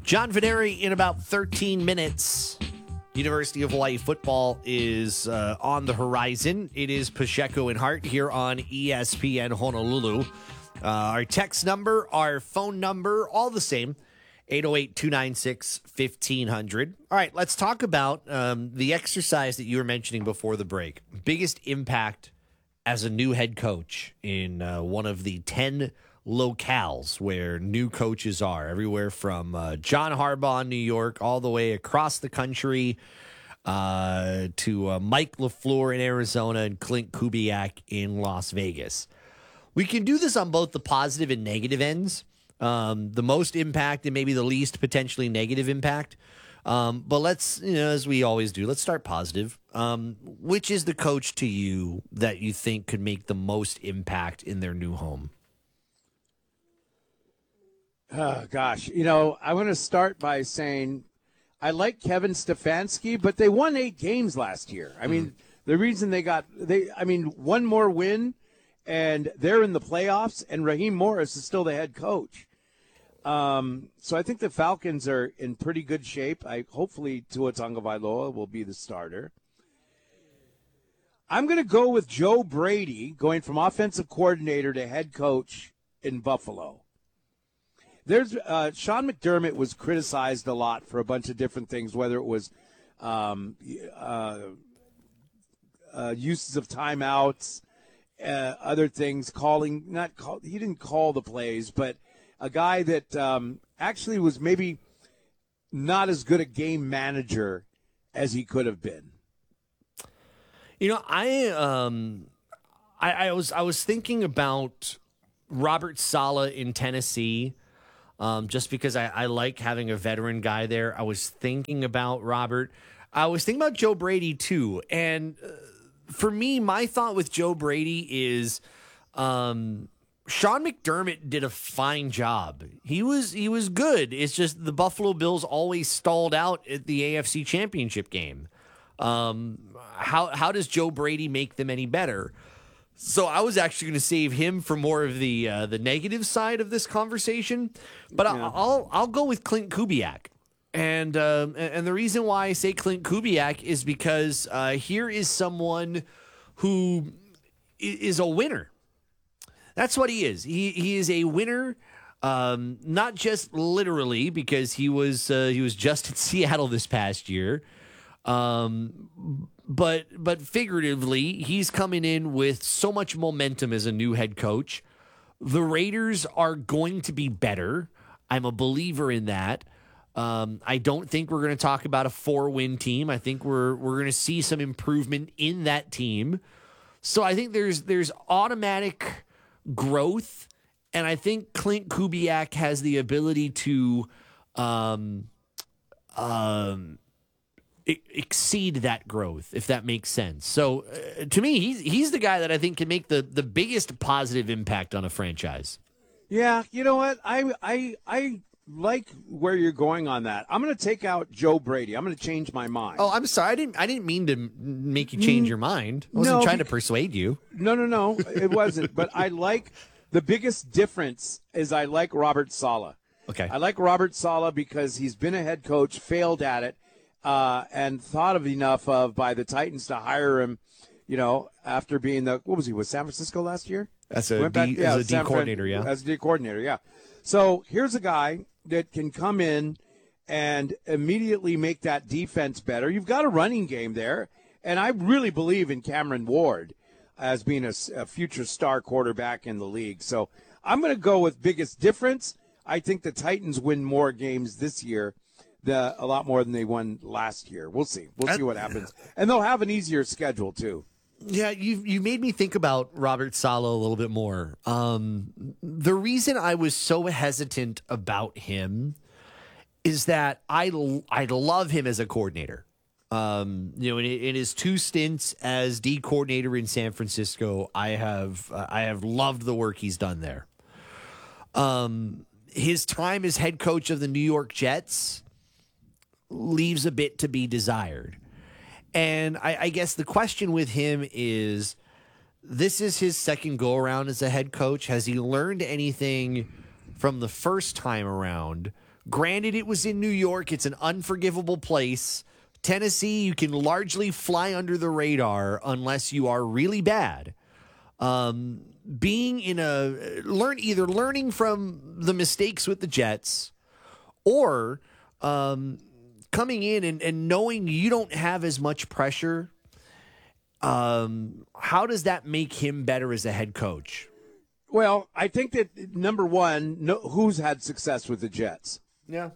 John Vineri in about 13 minutes. University of Hawaii football is on the horizon. It is Pacheco and Hart here on ESPN Honolulu. Our text number, our phone number, all the same, 808-296-1500. All right, let's talk about the exercise that you were mentioning before the break. Biggest impact as a new head coach in one of the 10 locales where new coaches are, everywhere from John Harbaugh in New York all the way across the country to Mike LaFleur in Arizona and Clint Kubiak in Las Vegas. We can do this on both the positive and negative ends, the most impact and maybe the least potentially negative impact. But let's, as we always do, let's start positive. Which is the coach to you that you think could make the most impact in their new home? Oh, gosh. I want to start by saying I like Kevin Stefanski, but they won 8 games last year. I mean, the reason one more win, and they're in the playoffs, and Raheem Morris is still the head coach. So I think the Falcons are in pretty good shape. Hopefully Tua Tagovailoa will be the starter. I'm going to go with Joe Brady going from offensive coordinator to head coach in Buffalo. There's Sean McDermott was criticized a lot for a bunch of different things, whether it was uses of timeouts, other things, he didn't call the plays, but a guy that actually was maybe not as good a game manager as he could have been. I was thinking about Robert Saleh in Tennessee. Just because I like having a veteran guy there. I was thinking about Robert. I was thinking about Joe Brady, too. And for me, my thought with Joe Brady is Sean McDermott did a fine job. He was good. It's just the Buffalo Bills always stalled out at the AFC Championship game. How does Joe Brady make them any better? So I was actually going to save him for more of the negative side of this conversation, but yeah. I'll go with Clint Kubiak, and the reason why I say Clint Kubiak is because here is someone who is a winner. That's what he is. He is a winner, not just literally because he was just in Seattle this past year. But figuratively, he's coming in with so much momentum as a new head coach. The Raiders are going to be better. I'm a believer in that. I don't think we're going to talk about a 4-win team. I think we're going to see some improvement in that team. So I think there's automatic growth, and I think Clint Kubiak has the ability to exceed that growth, if that makes sense. So to me, he's the guy that I think can make the biggest positive impact on a franchise. Yeah, you know what? I like where you're going on that. I'm going to take out Joe Brady. I'm going to change my mind. Oh, I'm sorry. I didn't mean to make you change your mind. I wasn't trying to persuade you. No, it wasn't. But I like the biggest difference is I like Robert Saleh. Okay. I like Robert Saleh because he's been a head coach, failed at it. And thought of enough of by the Titans to hire him, after being was San Francisco last year? As a D coordinator, yeah. As a D coordinator, yeah. So here's a guy that can come in and immediately make that defense better. You've got a running game there, and I really believe in Cameron Ward as being a future star quarterback in the league. So I'm going to go with biggest difference. I think the Titans win more games this year. A lot more than they won last year. We'll see. We'll see what happens. And they'll have an easier schedule, too. Yeah, you made me think about Robert Saleh a little bit more. The reason I was so hesitant about him is that I love him as a coordinator. In his 2 stints as D coordinator in San Francisco, I have loved the work he's done there. His time as head coach of the New York Jets leaves a bit to be desired. And I guess the question with him is, this is his second go-around as a head coach. Has he learned anything from the first time around? Granted, it was in New York. It's an unforgivable place. Tennessee, you can largely fly under the radar unless you are really bad. Being in either learning from the mistakes with the Jets or coming in and knowing you don't have as much pressure, how does that make him better as a head coach? Well, I think that, number one, who's had success with the Jets? Yeah.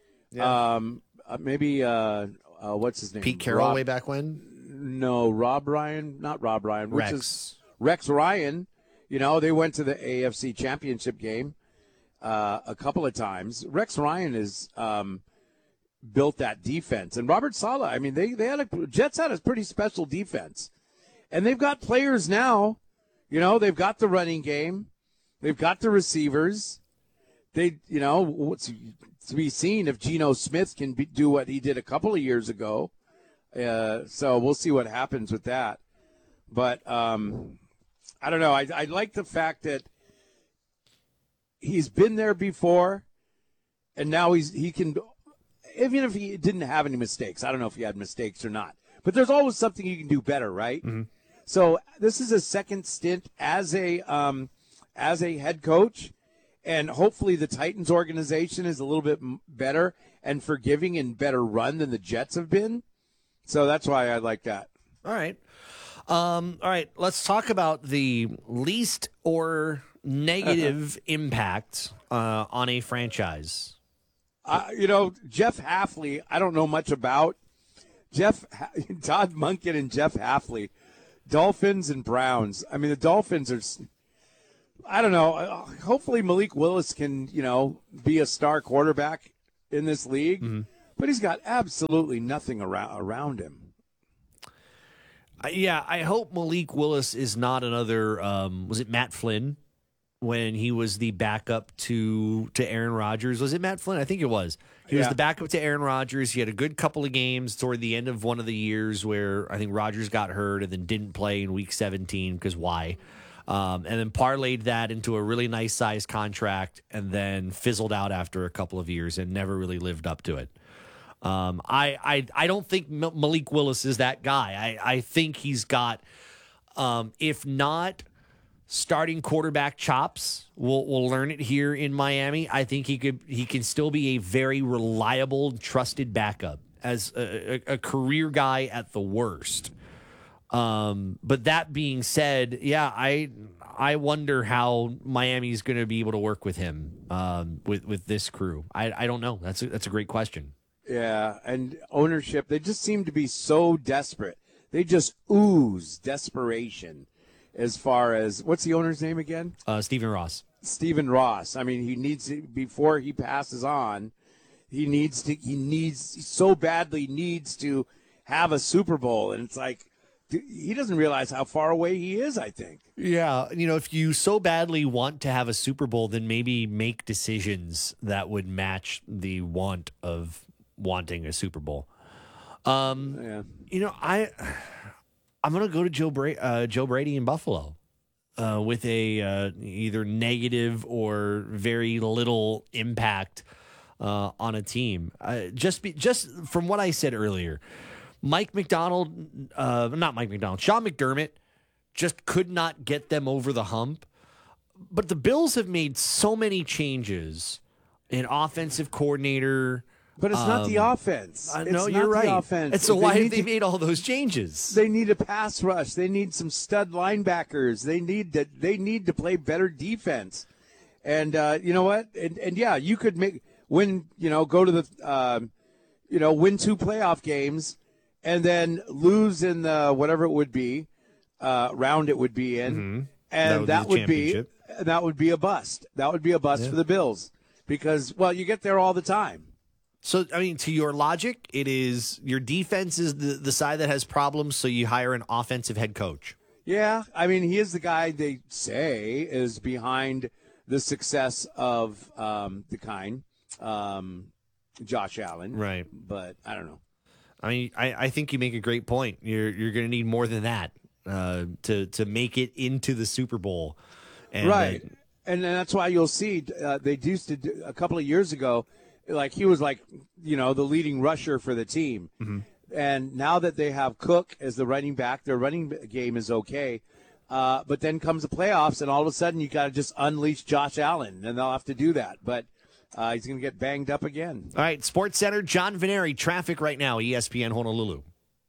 Maybe, what's his name? Pete Carroll way back when? No, Rob Ryan. Not Rob Ryan. Rex Ryan. You know, they went to the AFC Championship game a couple of times. Rex Ryan has built that defense. And Robert Saleh, I mean, Jets had a pretty special defense. And they've got players now. You know, they've got the running game. They've got the receivers. What's to be seen if Geno Smith can do what he did a couple of years ago. So we'll see what happens with that. But I don't know. I like the fact that he's been there before, and now he can, even if he didn't have any mistakes. I don't know if he had mistakes or not. But there's always something you can do better, right? Mm-hmm. So this is a second stint as a head coach, and hopefully the Titans organization is a little bit better and forgiving and better run than the Jets have been. So that's why I like that. All right. All right. Let's talk about the least or negative impact on a franchise. Jeff Hafley, I don't know much about. Todd Monken and Jeff Hafley. Dolphins and Browns. I mean, the Dolphins are, I don't know. Hopefully Malik Willis can, be a star quarterback in this league. Mm-hmm. But he's got absolutely nothing around him. Yeah, I hope Malik Willis is not another, was it Matt Flynn when he was the backup to Aaron Rodgers? Was it Matt Flynn? I think it was. He was the backup to Aaron Rodgers. He had a good couple of games toward the end of one of the years where I think Rodgers got hurt and then didn't play in week 17 because why? And then parlayed that into a really nice sized contract and then fizzled out after a couple of years and never really lived up to it. I don't think Malik Willis is that guy. I think he's got, if not starting quarterback chops, we'll learn it here in Miami. I think he can still be a very reliable, trusted backup as a career guy at the worst. But that being said, yeah, I wonder how Miami's going to be able to work with him with this crew. I don't know. That's a great question. Yeah, and ownership, they just seem to be so desperate. They just ooze desperation as far as, what's the owner's name again? Stephen Ross. Stephen Ross. I mean, he needs to, before he passes on, he so badly needs to have a Super Bowl. And it's like, he doesn't realize how far away he is, I think. Yeah, if you so badly want to have a Super Bowl, then maybe make decisions that would match the want of wanting a Super Bowl. I'm going to go to Joe Brady in Buffalo with a either negative or very little impact on a team. Just from what I said earlier, Sean McDermott just could not get them over the hump. But the Bills have made so many changes, an offensive coordinator. But it's not the offense. No, you're right. Offense. And so why have they made all those changes? They need a pass rush. They need some stud linebackers. They need to play better defense. And you know what? And yeah, you could go to the win 2 playoff games and then lose in the whatever it would be round it would be in, mm-hmm. And that would be a bust. That would be a bust for the Bills because you get there all the time. So, I mean, to your logic, it is your defense is the side that has problems, so you hire an offensive head coach. Yeah, I mean, he is the guy they say is behind the success of Josh Allen. Right. But I don't know. I mean, I think you make a great point. You're going to need more than that to make it into the Super Bowl. And right. And that's why you'll see they used to do, a couple of years ago, like he was like, the leading rusher for the team. And now that they have Cook as the running back, their running game is okay. But then comes the playoffs, and all of a sudden you got to just unleash Josh Allen, and they'll have to do that. But he's going to get banged up again. All right, Sports Center, John Veneri, traffic right now, ESPN Honolulu.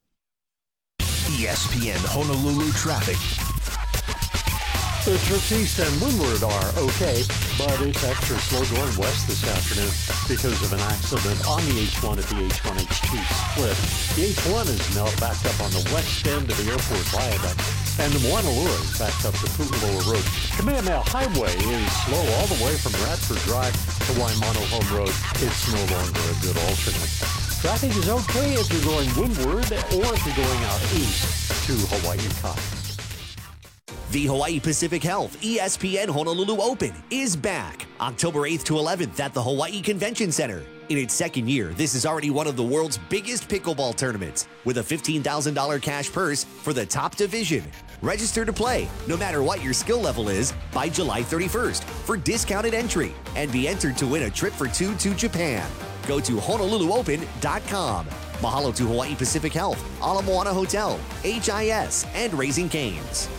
ESPN Honolulu traffic. The trips east and windward are okay, but it's extra slow going west this afternoon because of an accident on the H1 at the H1-H2 split. The H1 is now backed up on the west end of the airport viaduct, and the Moanalua is backed up to Pu'uloa Road. Kamehameha Highway is slow all the way from Radford Drive to Waimano Home Road. It's no longer a good alternate. Traffic is okay if you're going windward or if you're going out east to Hawaii Kai. The Hawaii Pacific Health ESPN Honolulu Open is back October 8th to 11th at the Hawaii Convention Center. In its second year, this is already one of the world's biggest pickleball tournaments with a $15,000 cash purse for the top division. Register to play, no matter what your skill level is, by July 31st for discounted entry and be entered to win a trip for two to Japan. Go to HonoluluOpen.com. Mahalo to Hawaii Pacific Health, Ala Moana Hotel, HIS, and Raising Cane's.